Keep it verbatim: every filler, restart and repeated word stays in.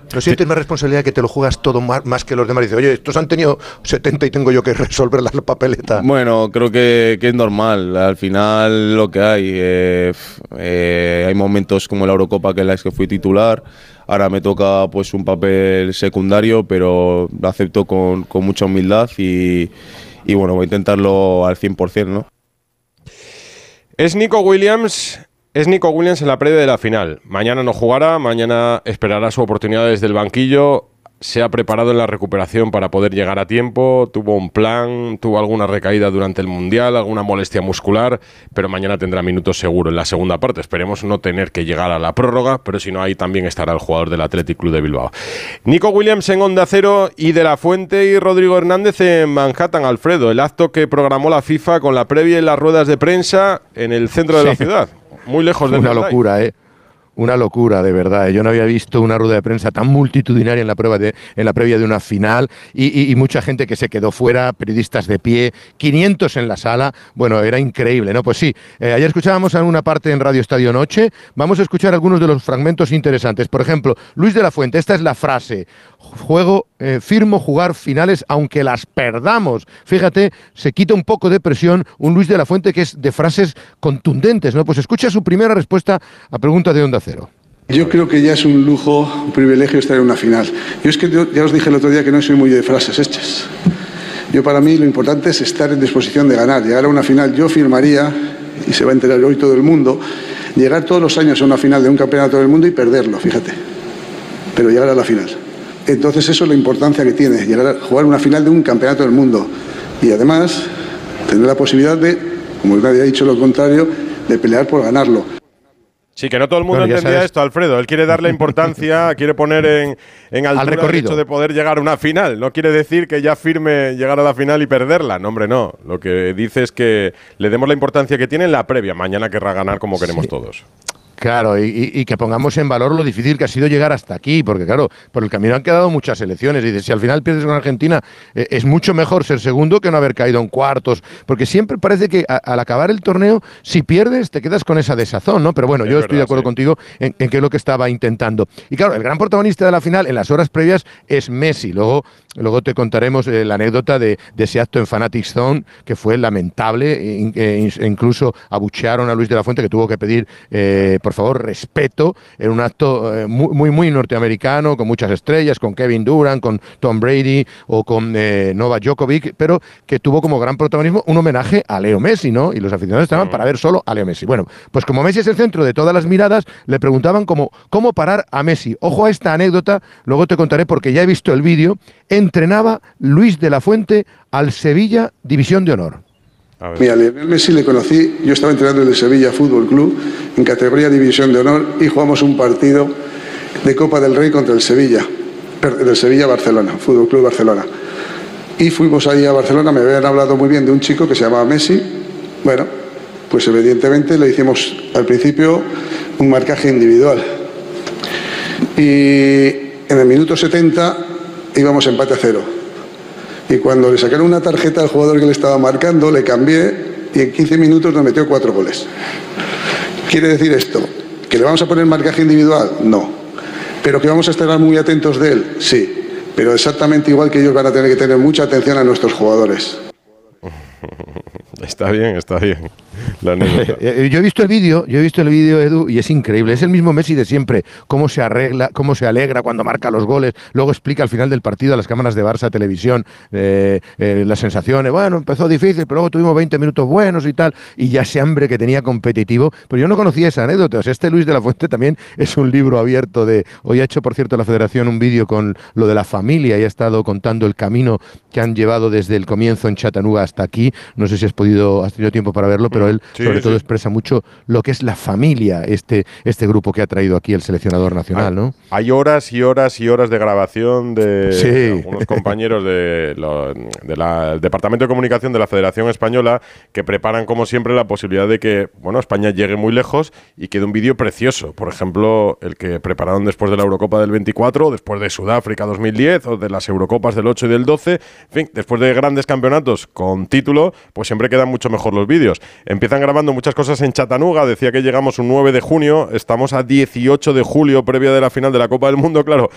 ¿No sientes más responsabilidad que te lo juegas todo más, más que los demás? Dices, oye, estos han tenido setenta y tengo yo que resolver la papeleta. Bueno, creo que, que es normal. Al final lo que hay. Eh, eh, hay momentos como la Eurocopa que en las que fui titular. Ahora me toca pues un papel secundario, pero lo acepto con, con mucha humildad y, y bueno, voy a intentarlo al cien por ciento, ¿no? Es Nico Williams... Es Nico Williams en la previa de la final. Mañana no jugará, mañana esperará su oportunidad desde el banquillo. Se ha preparado en la recuperación para poder llegar a tiempo. Tuvo un plan, tuvo alguna recaída durante el Mundial, alguna molestia muscular, pero mañana tendrá minutos seguro en la segunda parte. Esperemos no tener que llegar a la prórroga, pero si no, ahí también estará el jugador del Athletic Club de Bilbao. Nico Williams en Onda Cero y De La Fuente y Rodrigo Hernández en Manhattan. Alfredo, el acto que programó la FIFA con la previa y las ruedas de prensa en el centro de sí. la ciudad. Muy lejos de una locura, ¿eh? Una locura, de verdad. Yo no había visto una rueda de prensa tan multitudinaria en la prueba de, en la previa de una final y, y, y mucha gente que se quedó fuera, periodistas de pie, quinientos en la sala. Bueno, era increíble, ¿no? Pues sí, eh, ayer escuchábamos en una parte en Radio Estadio Noche. Vamos a escuchar algunos de los fragmentos interesantes. Por ejemplo, Luis de la Fuente, esta es la frase. Juego, eh, firmo jugar finales aunque las perdamos. Fíjate, se quita un poco de presión un Luis de la Fuente que es de frases contundentes, ¿no? Pues escucha su primera respuesta a pregunta de Onda Cero. Yo creo que ya es un lujo, un privilegio estar en una final. Yo es que yo, ya os dije el otro día que no soy muy de frases hechas. Yo para mí lo importante es estar en disposición de ganar. Llegar a una final, yo firmaría, y se va a enterar hoy todo el mundo, llegar todos los años a una final de un campeonato del mundo y perderlo, fíjate. Pero llegar a la final. Entonces eso es la importancia que tiene, llegar a jugar una final de un campeonato del mundo. Y además, tener la posibilidad de, como nadie ha dicho lo contrario, de pelear por ganarlo. Sí, que no todo el mundo bueno, entendía esto, Alfredo. Él quiere darle importancia, quiere poner en, en altura el hecho de poder llegar a una final. No quiere decir que ya firme llegar a la final y perderla. No, hombre, no. Lo que dice es que le demos la importancia que tiene en la previa. Mañana querrá ganar como queremos sí. todos. Claro, y, y que pongamos en valor lo difícil que ha sido llegar hasta aquí, porque claro, por el camino han quedado muchas selecciones, y si al final pierdes con Argentina, eh, es mucho mejor ser segundo que no haber caído en cuartos, porque siempre parece que a, al acabar el torneo, si pierdes, te quedas con esa desazón, ¿no? Pero bueno, es yo verdad, estoy de acuerdo sí. contigo en, en que es lo que estaba intentando. Y claro, el gran protagonista de la final, en las horas previas, es Messi. Luego, luego te contaremos eh, la anécdota de, de ese acto en Fanatic Zone, que fue lamentable, e, e, e incluso abuchearon a Luis de la Fuente, que tuvo que pedir... Eh, por favor, respeto, en un acto eh, muy, muy, muy norteamericano, con muchas estrellas, con Kevin Durant, con Tom Brady o con eh, Novak Djokovic, pero que tuvo como gran protagonismo un homenaje a Leo Messi, ¿no? Y los aficionados estaban para ver solo a Leo Messi. Bueno, pues como Messi es el centro de todas las miradas, le preguntaban cómo, cómo parar a Messi. Ojo a esta anécdota, luego te contaré porque ya he visto el vídeo. Entrenaba Luis de la Fuente al Sevilla División de Honor. Mira, a Lionel Messi le conocí, yo estaba entrenando en el Sevilla Fútbol Club en categoría División de Honor y jugamos un partido de Copa del Rey contra el Sevilla, del Sevilla Barcelona, Fútbol Club Barcelona. Y fuimos ahí a Barcelona, me habían hablado muy bien de un chico que se llamaba Messi. Bueno, pues evidentemente le hicimos al principio un marcaje individual. Y en el minuto setenta íbamos empate a cero. Y cuando le sacaron una tarjeta al jugador que le estaba marcando, le cambié y en quince minutos nos metió cuatro goles. ¿Quiere decir esto? ¿Que le vamos a poner marcaje individual? No. ¿Pero que vamos a estar muy atentos de él? Sí. Pero exactamente igual que ellos van a tener que tener mucha atención a nuestros jugadores. Está bien, está bien. La yo he visto el vídeo, yo he visto el vídeo, Edu, y es increíble. Es el mismo Messi de siempre. Cómo se arregla, cómo se alegra cuando marca los goles. Luego explica al final del partido a las cámaras de Barça Televisión eh, eh, las sensaciones. Bueno, empezó difícil, pero luego tuvimos veinte minutos buenos y tal. Y ya ese hambre que tenía competitivo. Pero yo no conocía esa anécdota. O sea, este Luis de la Fuente también es un libro abierto de... Hoy ha hecho, por cierto, la Federación un vídeo con lo de la familia y ha estado contando el camino que han llevado desde el comienzo en Chattanooga hasta aquí. No sé si has podido, has tenido tiempo para verlo, pero él sí, sobre sí. todo expresa mucho lo que es la familia, este, este grupo que ha traído aquí el seleccionador nacional, ¿no? Hay horas y horas y horas de grabación de, sí. de algunos compañeros de lo, de la, del Departamento de Comunicación de la Federación Española que preparan, como siempre, la posibilidad de que, bueno, España llegue muy lejos y quede un vídeo precioso. Por ejemplo, el que prepararon después de la Eurocopa del veinticuatro, después de Sudáfrica dos mil diez o de las Eurocopas del ocho y del doce, en fin, después de grandes campeonatos con título, pues siempre quedan mucho mejor los vídeos. Empiezan grabando muchas cosas en Chattanooga, decía que llegamos un nueve de junio, estamos a dieciocho de julio, previa de la final de la Copa del Mundo, claro,